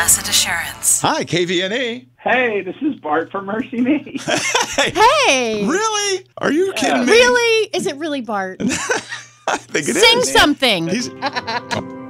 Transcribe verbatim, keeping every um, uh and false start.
Asset Assurance. Hi, K V N A. Hey, this is Bart from Mercy Me. Hey. Really? Are you kidding me? Really? Is it really Bart? I think it is. Sing something. He's